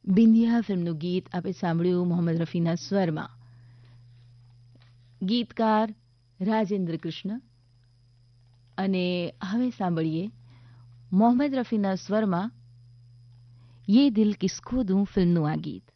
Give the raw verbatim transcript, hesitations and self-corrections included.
બિંદિયા ફિલ્મનું ગીત આપણે સાંભળ્યું મોહમ્મદ રફીના સ્વરમાં. ગીતકાર રાજેન્દ્ર કૃષ્ણ. અને હવે સાંભળીએ મોહમ્મદ રફીના સ્વરમાં યે દિલ કિસકો દૂં ફિલ્મનું આ ગીત.